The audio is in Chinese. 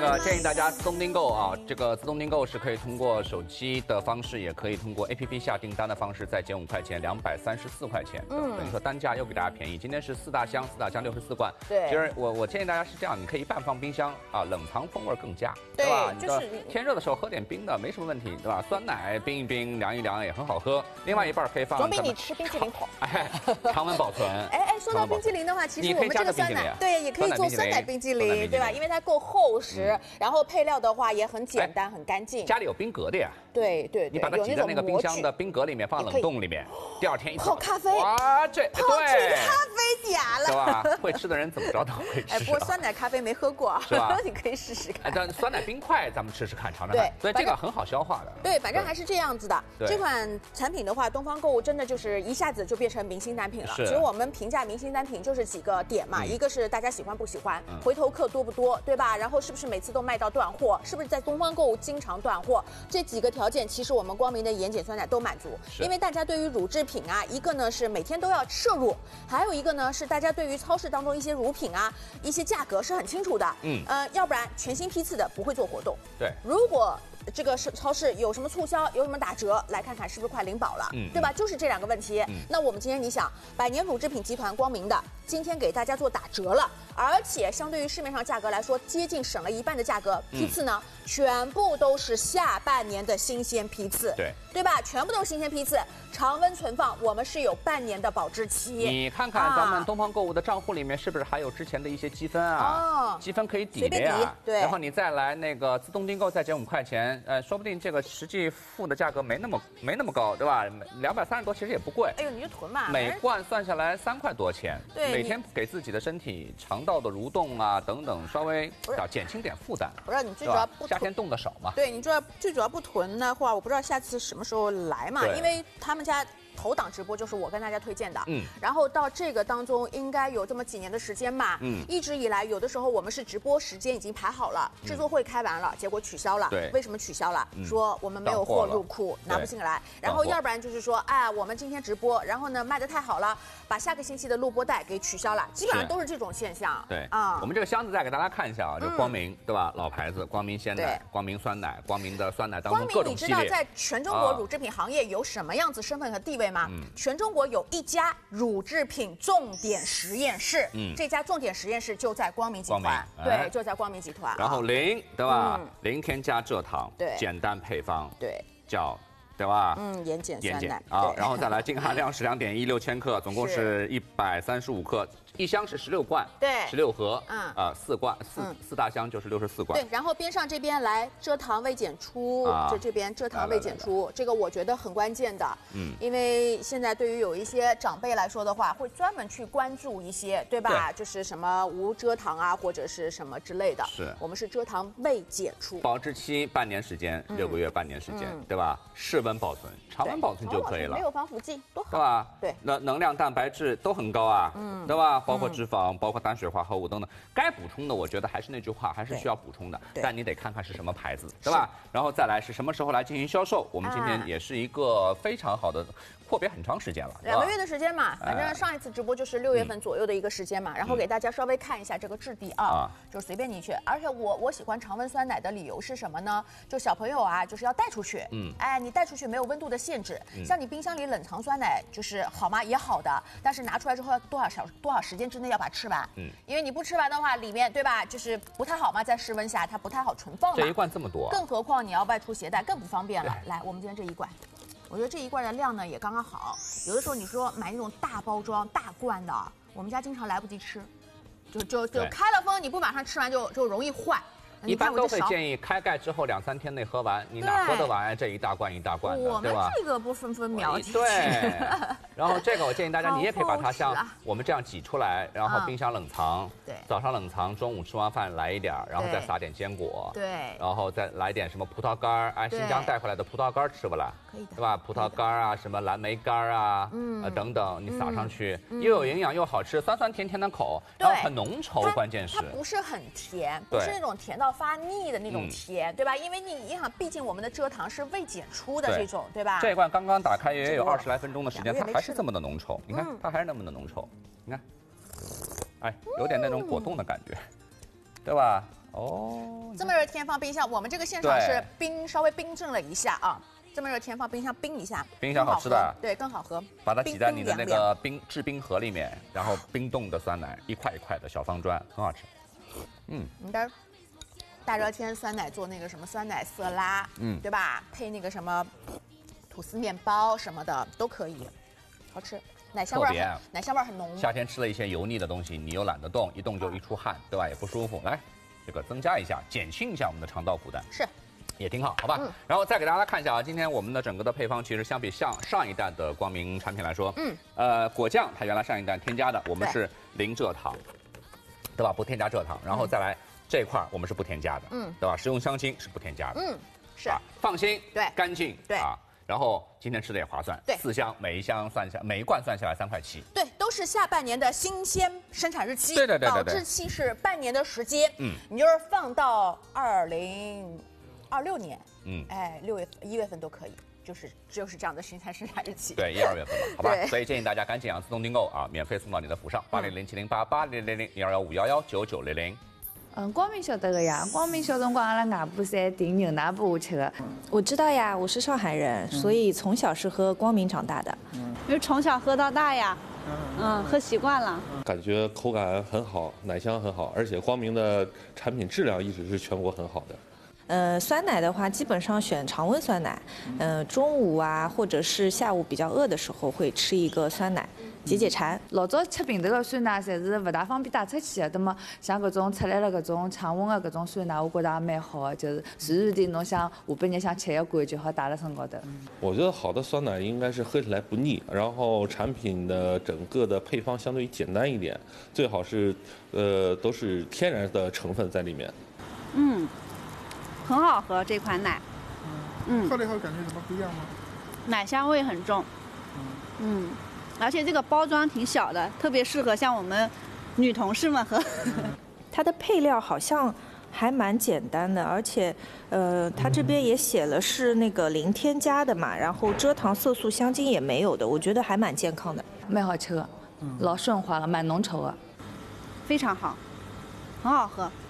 建议大家自动订购啊，这个自动订购是可以通过手机的方式，也可以通过 APP 下订单的方式，再减5块钱，234块钱。等于说单价又给大家便宜。今天是4大箱64罐。 对， 其实我建议大家是这样，你可以一半放冰箱啊，冷藏风味更佳，对吧？ 就是天热的时候喝点冰的没什么问题，对吧？酸奶冰一冰，凉一凉也很好喝。另外一半可以放， 总比你吃冰淇淋好。 常温保存。 说到冰淇淋的话，其实我们这个酸奶，对，也可以做酸奶冰淇淋，对吧？因为它够厚实，然后配料的话也很简单，很干净。 家里有冰格的呀？ 对， 你把它挤在那个冰箱的冰格里面，放冷冻里面，第二天一泡咖啡。 哇， 泡出咖啡假了， 对吧？会吃的人怎么着都会吃。 不过酸奶咖啡没喝过， 是吧？ 你可以试试看。 但酸奶冰块咱们试试看，尝尝看。所以这个很好消化的。 对，反正还是这样子的。这款产品的话，东方购物真的就是一下子就变成明星单品了。其实我们评价明星单品就是几个点嘛，一个是大家喜欢不喜欢，回头客多不多，对吧？然后是不是每次都卖到断货？是不是在东方购物经常断货？这几个条件，其实我们光明的盐碱酸奶都满足。因为大家对于乳制品啊，一个呢是每天都要摄入，还有一个呢是大家对于超市当中一些乳品啊，一些价格是很清楚的。要不然全新批次的不会做活动。 对， 如果这个是超市有什么促销，有什么打折，来看看是不是快领保了，对吧？就是这两个问题。那我们今天你想，百年乳制品集团光明的今天给大家做打折了，而且相对于市面上价格来说，接近省了一半的价格。批次呢，全部都是下半年的新鲜批次，对吧？全部都是新鲜批次，常温存放，我们是有半年的保质期。 你看看咱们东方购物的账户里面是不是还有之前的一些积分啊？积分可以抵的呀。 对， 然后你再来那个自动订购再减5块钱。说不定这个实际付的价格没那么高，对吧？230多其实也不贵。 哎呦，你就囤嘛。 每罐算下来3块多钱， 对， 每天给自己的身体肠道的蠕动啊等等，稍微减轻点负担。 不是你最主要不夏天冻得少嘛。 对，你最主要不囤的话，我不知道下次什么时候来嘛，因为他们家。头档直播就是我跟大家推荐的，然后到这个当中应该有这么几年的时间吧，一直以来有的时候我们是直播时间已经排好了，制作会开完了，结果取消了， 对， 为什么取消了？说我们没有货入库，拿不进来，然后要不然就是说，我们今天直播，然后呢卖得太好了，把下个星期的录播带给取消了，基本上都是这种现象。 对啊，我们这个箱子再给大家看一下啊，就光明对吧？老牌子，光明鲜奶、光明酸奶、光明的酸奶当中各种系列。 你知道在全中国乳制品行业有什么样子身份和地位吗？全中国有一家乳制品重点实验室，这家重点实验室就在光明集团，对，就在光明集团。 然后零，对吧？零添加蔗糖， 对， 简单配方， 对， 叫。对吧？ 盐碱酸奶啊，然后再来净含量是2.16千克，总共是135克，一箱是16罐， 对 ，16盒，4罐4大箱就是64罐。 对，然后边上这边来蔗糖未检出，这边蔗糖未检出，这个我觉得很关键的，因为现在对于有一些长辈来说的话，会专门去关注一些，对吧？就是什么无蔗糖啊，或者是什么之类的。 是，我们是蔗糖未检出， 保质期半年时间，6个月半年时间，对吧？室温保存，常温保存就可以了， 没有防腐剂，多好， 对吧？ 对， 那能量、蛋白质都很高啊，对吧？包括脂肪，包括单水化合物等等，该补充的，我觉得还是那句话，还是需要补充的，但你得看看是什么牌子，对吧？然后再来是什么时候来进行销售，我们今天也是一个非常好的。阔别很长时间了 ，2个月的时间嘛，反正上一次直播就是6月份左右的一个时间嘛，然后给大家稍微看一下这个质地啊，就随便你去。而且我喜欢常温酸奶的理由是什么呢？就小朋友啊，就是要带出去，你带出去没有温度的限制，像你冰箱里冷藏酸奶就是好吗？也好的，但是拿出来之后要多少时间之内要把它吃完，因为你不吃完的话，里面对吧，就是不太好嘛，在室温下它不太好存放嘛。 这一罐这么多， 更何况你要外出携带更不方便了。来，我们今天这一罐。我觉得这一罐的量呢也刚刚好，有的时候你说买那种大包装大罐的，我们家经常来不及吃，就开了封，你不马上吃完就容易坏。 一般都会建议开盖之后2、3天内喝完，你哪喝得完这一大罐的，对吧？ 这个不分秒级。 对。然后这个我建议大家，你也可以把它像我们这样挤出来，然后冰箱冷藏。 对。 早上冷藏，中午吃完饭来一点，然后再撒点坚果。 对。 然后再来点什么葡萄干新疆带回来的葡萄干吃不啦？ 可以的。 对吧？葡萄干啊，什么蓝莓干啊，等等，你撒上去，又有营养又好吃，酸酸甜甜的口，然后很浓稠，关键是它不是很甜，不是那种甜到发腻的那种甜，对吧？因为你想，毕竟我们的蔗糖是未检出的这种，对吧？ 这一罐刚刚打开也有20来分钟的时间，它还是这么的浓稠。你看，它还是那么的浓稠。你看，有点那种果冻的感觉，对吧？ 哦， 这么热天放冰箱，我们这个现场是稍微冰镇了一下啊。这么热天放冰箱冰一下， 冰箱好吃的， 对，更好喝。 把它挤在你的那个制冰盒里面，然后冰冻的酸奶一块一块的小方砖，很好吃。 你的大热天酸奶做那个什么酸奶色拉，对吧？配那个什么吐司面包什么的都可以，好吃。奶香味儿很浓。 夏天吃了一些油腻的东西，你又懒得动，一动就一出汗，对吧？也不舒服。来，这个增加一下，减轻一下我们的肠道负担。 是。 也挺好，好吧。然后再给大家看一下啊，今天我们的整个的配方，其实相比上一代的光明产品来说，果酱它原来上一代添加的，我们是零蔗糖，对吧？不添加蔗糖。然后再来这一块我们是不添加的，对吧？食用香精是不添加的， 是放心， 对， 干净， 对啊。然后今天吃的也划算，对，4箱，每一罐算下来3.7块， 对，都是下半年的新鲜生产日期， 对， 保质期是半年的时间，你就是放到2026年，1月份都可以，就是这样的生产日期。 对，1、2月份吧，好吧。所以建议大家赶紧自动订购啊，免费送到你的府上，80070880001215119900。 光明晓得的呀，光明小辰光阿拉外婆侪订牛奶拨我吃的。 我知道呀，我是上海人，所以从小是喝光明长大的。 因为从小喝到大呀，喝习惯了。 感觉口感很好，奶香很好，而且光明的产品质量一直是全国很好的。 酸奶的话，基本上选常温酸奶。中午啊，或者是下午比较饿的时候，会吃一个酸奶，解馋。 老早吃瓶头的酸奶，侪是不大方便带出去的。那么像搿种出来了搿种常温的搿种酸奶，我觉得也蛮好的，就是随时地侬想下半日想吃一罐就好带辣身高头。 我觉得好的酸奶应该是喝起来不腻，然后产品的整个的配方相对于简单一点，最好是都是天然的成分在里面。 很好喝这款奶， 喝了以后感觉什么不一样吗？ 奶香味很重，而且这个包装挺小的，特别适合像我们女同事们喝。 它的配料好像还蛮简单的，而且它这边也写了是那个零添加的嘛，然后蔗糖、色素、香精也没有的，我觉得还蛮健康的， 蛮好吃的，老顺滑了，蛮浓稠的， 非常好，很好喝。